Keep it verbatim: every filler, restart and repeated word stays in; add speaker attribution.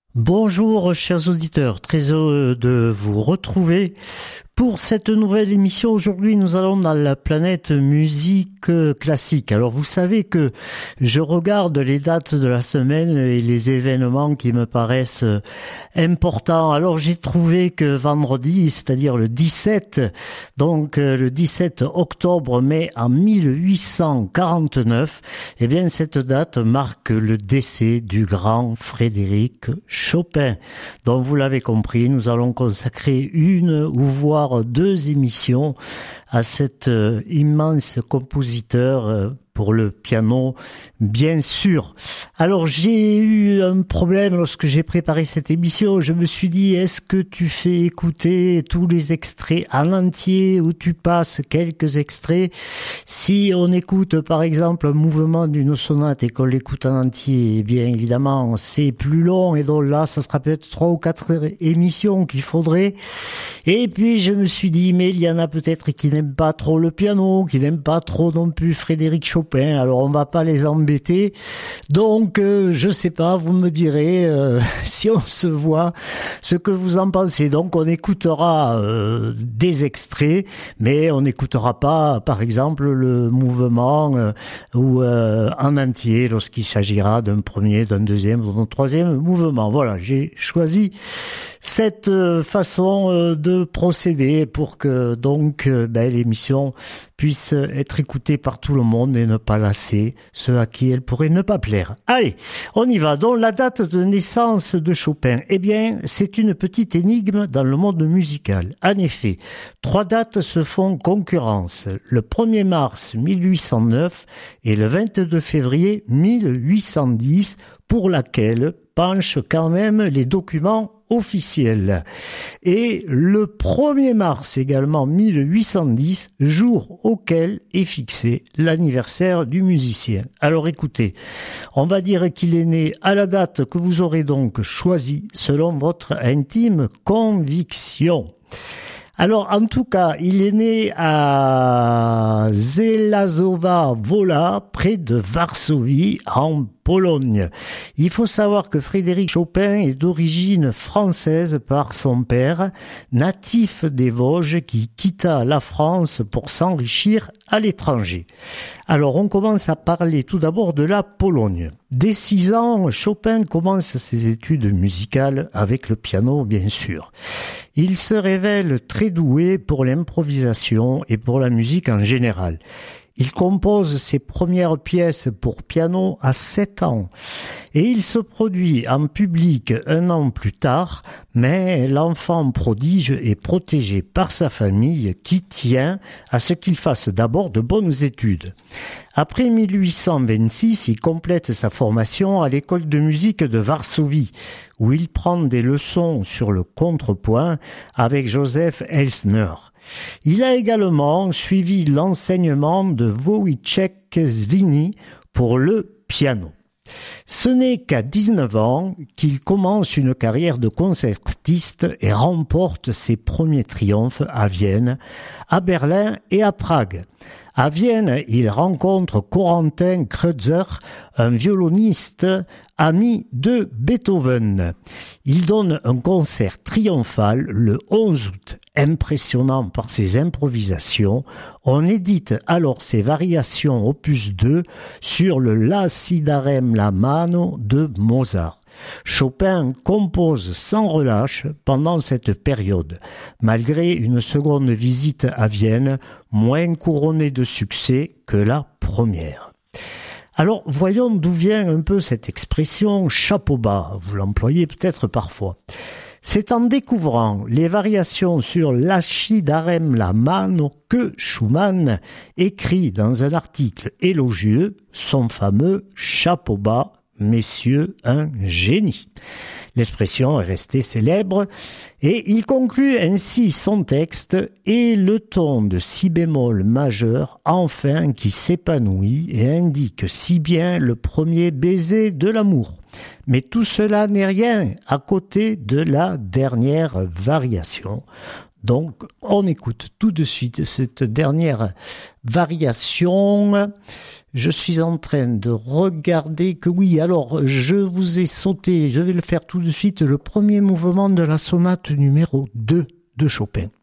Speaker 1: Bonjour chers auditeurs, très heureux de vous retrouver pour cette nouvelle émission. Aujourd'hui, nous allons dans la planète musique classique. Alors, vous savez que je regarde les dates de la semaine et les événements qui me paraissent importants. Alors, j'ai trouvé que vendredi, c'est-à-dire le dix-sept, donc le dix-sept octobre, mai en mille huit cent quarante-neuf, eh bien, cette date marque le décès du grand Frédéric Chopin. Donc, vous l'avez compris, nous allons consacrer une ou voire deux émissions à cet euh, immense compositeur euh, pour le piano, bien sûr. Alors, j'ai eu un problème lorsque j'ai préparé cette émission. Je me suis dit, est-ce que tu fais écouter tous les extraits en entier ou tu passes quelques extraits? Si on écoute, par exemple, un mouvement d'une sonate et qu'on l'écoute en entier, eh bien, évidemment, c'est plus long et donc là, ça sera peut-être trois ou quatre émissions qu'il faudrait. Et puis, je me suis dit, mais il y en a peut-être qui n'aiment pas trop le piano, qui n'aiment pas trop non plus Frédéric Chopin. Alors, on va pas les embêter. Donc, euh, je sais pas, vous me direz euh, si on se voit, ce que vous en pensez. Donc, on écoutera euh, des extraits, mais on n'écoutera pas, par exemple, le mouvement euh, ou euh, en entier lorsqu'il s'agira d'un premier, d'un deuxième, d'un troisième mouvement. Voilà, j'ai choisi cette façon de procéder pour que donc ben, l'émission puisse être écoutée par tout le monde et ne pas lasser ceux à qui elle pourrait ne pas plaire. Allez, on y va. Donc la date de naissance de Chopin, eh bien c'est une petite énigme dans le monde musical. En effet, trois dates se font concurrence. Le premier mars mille huit cent neuf et le vingt-deux février mille huit cent dix, pour laquelle penchent quand même les documents officiels. Et le premier mars également mille huit cent dix, jour auquel est fixé l'anniversaire du musicien. Alors écoutez, on va dire qu'il est né à la date que vous aurez donc choisie selon votre intime conviction. Alors, en tout cas, il est né à Żelazowa Wola, près de Varsovie, en Pologne. Il faut savoir que Frédéric Chopin est d'origine française par son père, natif des Vosges, qui quitta la France pour s'enrichir à l'étranger. Alors, on commence à parler tout d'abord de la Pologne. Dès six ans, Chopin commence ses études musicales avec le piano, bien sûr. Il se révèle très doué pour l'improvisation et pour la musique en général. Il compose ses premières pièces pour piano à sept ans et il se produit en public un an plus tard, mais l'enfant prodige est protégé par sa famille qui tient à ce qu'il fasse d'abord de bonnes études. Après mille huit cent vingt-six, il complète sa formation à l'école de musique de Varsovie, où il prend des leçons sur le contrepoint avec Joseph Elsner. Il a également suivi l'enseignement de Wojciech Zwini pour le piano. Ce n'est qu'à dix-neuf ans qu'il commence une carrière de concertiste et remporte ses premiers triomphes à Vienne, à Berlin et à Prague. À Vienne, il rencontre Corentin Kreutzer, un violoniste ami de Beethoven. Il donne un concert triomphal le onze août. Impressionnant par ses improvisations, on édite alors ses variations opus deux sur le La si darem la mano de Mozart. Chopin compose sans relâche pendant cette période, malgré une seconde visite à Vienne moins couronnée de succès que la première. Alors, voyons d'où vient un peu cette expression « chapeau bas », vous l'employez peut-être parfois. C'est en découvrant les variations sur Lasci darem la mano que Schumann écrit dans un article élogieux son fameux « chapeau bas ». Messieurs, un génie. L'expression est restée célèbre et il conclut ainsi son texte et le ton de si bémol majeur enfin qui s'épanouit et indique si bien le premier baiser de l'amour. Mais tout cela n'est rien à côté de la dernière variation Donc, on écoute tout de suite cette dernière variation. Je suis en train de regarder que oui, alors je vous ai sauté, je vais le faire tout de suite, le premier mouvement de la sonate numéro deux de Chopin.